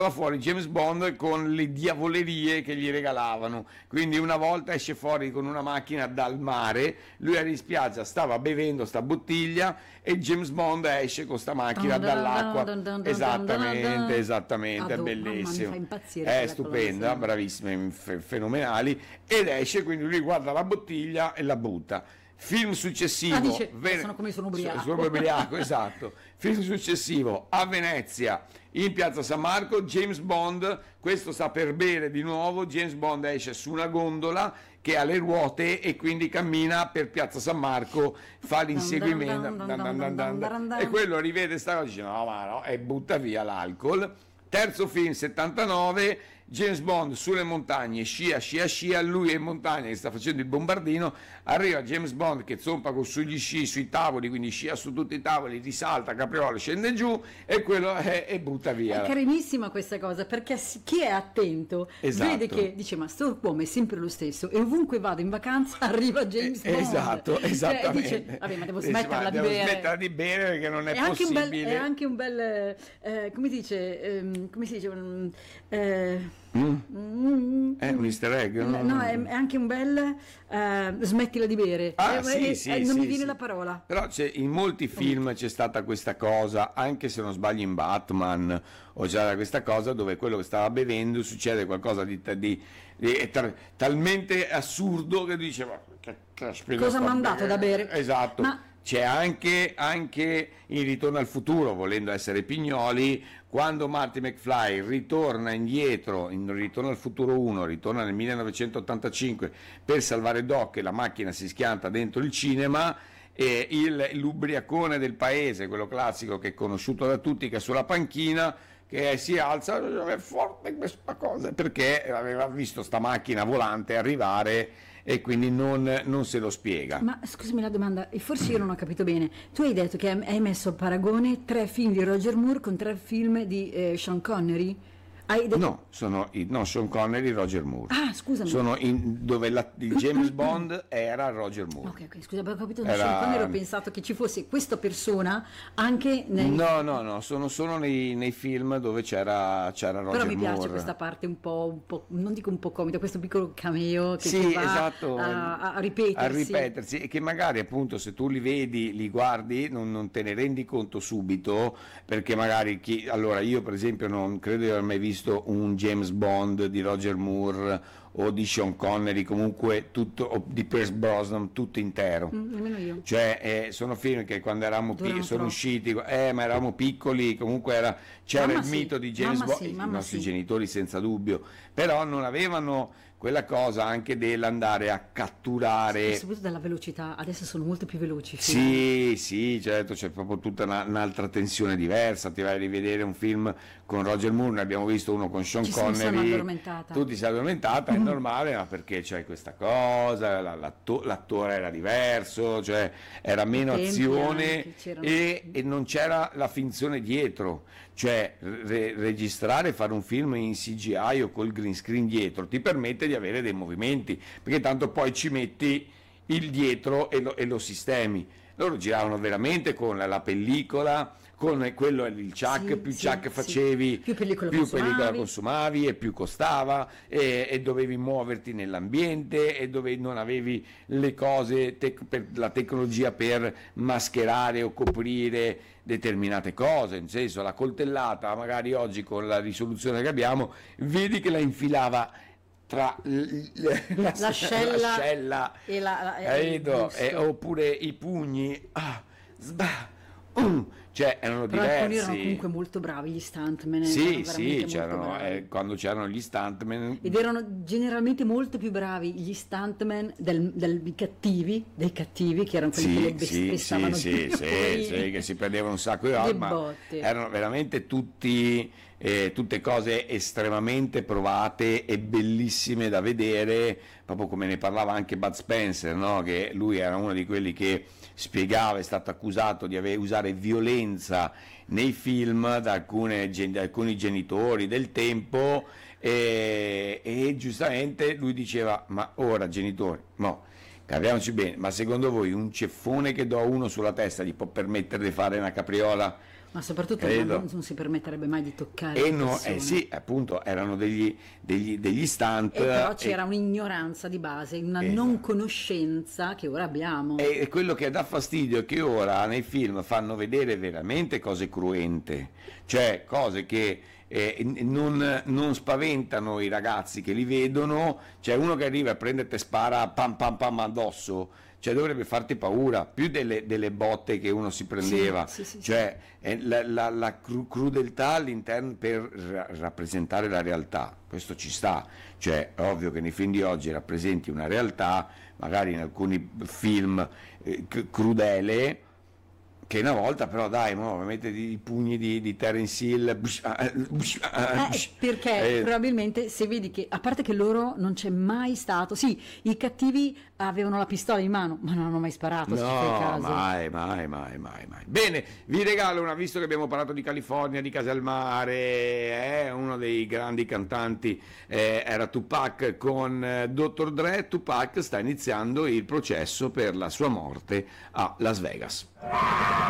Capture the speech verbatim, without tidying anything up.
fuori James Bond con le diavolerie che gli regalavano. Quindi una volta esce fuori con una macchina dal mare, lui era in spiaggia, stava bevendo sta bottiglia e James Bond esce con sta macchina dall'acqua. Esattamente, esattamente, è bellissimo. Mamma, mi fa impazzire È quella stupenda, colonna bravissime, fe- fenomenali. Ed esce, quindi lui guarda la bottiglia e la butta. Film successivo, Ah, dice, Ven- sono come sono ubriaco. sono ubriaco, esatto. Film successivo, a Venezia, in piazza San Marco, James Bond, questo sta per bere di nuovo, James Bond esce su una gondola che ha le ruote e quindi cammina per piazza San Marco, fa l'inseguimento, Dun, dun, dun, dun, dun, dun, dun, dun, dun. e quello rivede sta cosa e dice no ma no, e butta via l'alcol. Terzo film, settantanove, James Bond sulle montagne, scia, scia, scia, lui è in montagna che sta facendo il bombardino, arriva James Bond che zompa con- sugli sci, sui tavoli, quindi scia su tutti i tavoli, risalta, capriola, scende giù e quello è, e butta via. È carinissima questa cosa, perché si- chi è attento Esatto. vede che dice ma sto uomo è sempre lo stesso e ovunque vado in vacanza arriva James Eh, Bond. Esatto, Cioè, esattamente. dice, vabbè, ma devo Dice, smetterla ma di devo bere. smetterla di bere perché non è, È anche, un possibile. bel, è anche un bel, eh, come si dice, ehm, come si dice, mm, eh, Mm? mm, È un easter egg? no, no, è, è anche un bel eh, smettila di bere. Ah, Eh, sì, eh, sì, eh, non sì, mi viene sì. la parola. Però c'è- in molti film c'è stata questa cosa, anche se non sbaglio in Batman, o c'era questa cosa dove quello che stava bevendo succede qualcosa di, di- di- è tal- talmente assurdo che dice ma che caspita Cosa sto m'ha dato da bere? Esatto. Ma- C'è anche, anche in Ritorno al futuro, volendo essere pignoli, quando Marty McFly ritorna indietro, in Ritorno al futuro uno, ritorna nel millenovecentottantacinque per salvare Doc e la macchina si schianta dentro il cinema, e il, l'ubriacone del paese, quello classico che è conosciuto da tutti, che è sulla panchina, che si alza, è forte questa cosa, perché aveva visto sta macchina volante arrivare e quindi non, non se lo spiega. Ma scusami la domanda, e forse io non ho capito bene. Tu hai detto che hai messo a paragone tre film di Roger Moore con tre film di eh, Sean Connery? Hai detto... No, sono i, no, Sean Connery e Roger Moore. Ah, scusami. Sono in, dove la, il James Bond era Roger Moore. Ok, ok, scusa, avevo capito Era- Sean Connery, ho pensato che ci fosse questa persona anche nei... No, no, no, sono solo nei, nei film dove c'era, c'era Roger Però mi Moore. piace questa parte un po', un po', non dico un po' comica, questo piccolo cameo che, Sì, che va esatto, a, a ripetersi. a ripetersi, e che magari appunto se tu li vedi, li guardi, non, non te ne rendi conto subito, perché magari chi, allora io per esempio non credo di aver mai visto un James Bond di Roger Moore o di Sean Connery, comunque tutto, o di Pierce Brosnan, tutto intero. Mm, nemmeno io. Cioè eh, sono film che quando eravamo Durano piccoli sono troppo. usciti, eh, ma eravamo piccoli, comunque era, c'era Mamma il sì, mito di James mamma Bond, sì, i mamma nostri sì. genitori senza dubbio, però non avevano quella cosa anche dell'andare a catturare. E soprattutto dalla velocità, adesso sono molto più veloci. i film. Sì, sì, certo, c'è proprio tutta una- un'altra tensione diversa. Ti vai a rivedere un film con Roger Moore, ne abbiamo visto uno con Sean Ci sono- sono Connery. addormentata. Tu ti sei addormentata, è normale, ma perché c'è questa cosa, la- l'atto- l'attore era diverso, cioè era meno tempi azione anche, c'erano- e, e non c'era la finzione dietro. Cioè re- registrare e fare un film in C G I o col green screen dietro ti permette di avere dei movimenti, perché tanto poi ci metti il dietro e lo, e lo sistemi. Loro giravano veramente con la, la pellicola, con quello il chuck, Sì, più sì, chuck sì. facevi, Più pellicola più consumavi. pellicola consumavi e più costava, e, e dovevi muoverti nell'ambiente e dove non avevi le cose, tec- per, la tecnologia per mascherare o coprire determinate cose, nel senso la coltellata magari oggi con la risoluzione che abbiamo vedi che la infilava tra l- l- la- L'ascella l'ascella, e la- la- e capito? il E- busto. oppure i pugni, ah, sba, um, cioè erano Però alcuni erano diversi. comunque molto bravi, gli stuntman. Sì, erano sì, veramente c'erano, molto bravi. eh, quando c'erano gli stuntman. Ed erano generalmente molto più bravi gli stuntman del, dei cattivi, dei cattivi che erano quelli che le Sì, sì, bestivano sì, più, sì, sì, poverini. sì, che si prendevano un sacco di roba, Che ma botte. erano veramente tutti, eh, tutte cose estremamente provate e bellissime da vedere, proprio come ne parlava anche Bud Spencer, no? Che lui era uno di quelli che spiegava, è stato accusato di ave- usare violenza nei film da, alcune gen- da alcuni genitori del tempo, e, e giustamente lui diceva, ma ora genitori, no, capiamoci bene, ma secondo voi un ceffone che do a uno sulla testa gli può permettere di fare una capriola Ma soprattutto credo. non, non si permetterebbe mai di toccare E le no, persone. eh sì, appunto, erano degli, degli, degli stunt. E però c'era e, un'ignoranza di base, una Esatto. non conoscenza che ora abbiamo. e quello che dà fastidio è che ora nei film fanno vedere veramente cose cruente, cioè cose che eh, non, non spaventano i ragazzi che li vedono, c'è uno che arriva e prende e te spara pam pam pam addosso, cioè dovrebbe farti paura, più delle, delle botte che uno si prendeva, Sì, sì, sì, cioè eh, la, la- la cru- crudeltà all'interno per ra- rappresentare la realtà, questo ci sta, cioè è ovvio che nei film di oggi rappresenti una realtà, magari in alcuni film eh, c- crudele, che una volta però dai, mo, mette i pugni di, di Terence Hill, bush, ah, bush, ah, Eh, bush. perché Eh, probabilmente se vedi che, a parte che loro non c'è mai stato, sì, i cattivi avevano la pistola in mano, ma non hanno mai sparato, se ci fai No, caso. mai, mai, mai, mai, mai. Bene, vi regalo una, visto che abbiamo parlato di California, di Casalmare, eh, uno dei grandi cantanti eh, era Tupac con eh, dottor Dre. Tupac sta iniziando il processo per la sua morte a Las Vegas.